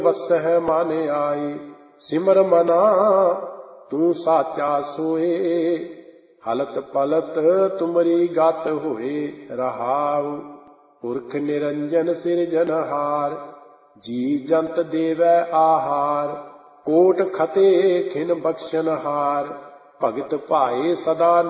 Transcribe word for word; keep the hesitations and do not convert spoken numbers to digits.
ਵਸਹਿ ਮਨ ਆਏ। ਸਿਮਰ ਮਨਾ ਤੂੰ ਸਾਚਾ ਸੋਏ, ਹਲਤ ਪਲਤ ਤੁਮਰੀ ਗਤ ਹੋਏ। ਰਹਾਉ ਪੁਰਖ ਨਿਰੰਜਨ ਸਿਰਜਨਹਾਰ, ਜੀ ਜੰਤ ਦੇਵੈ ਆਹਾਰ। ਕੋਟ ਖਤੇ ਖਿਨ ਬਖਸ਼ਨਹਾਰ, ਭਗਤ ਭਾਏ ਸਦਾ